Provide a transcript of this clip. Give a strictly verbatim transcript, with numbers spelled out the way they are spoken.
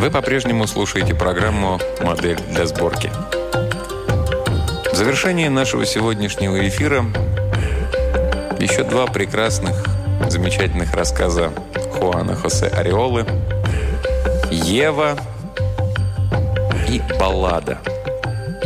Вы по-прежнему слушаете программу «Модель для сборки». В завершении нашего сегодняшнего эфира еще два прекрасных, замечательных рассказа Хуана Хосе Ареолы «Ева» и «Баллада».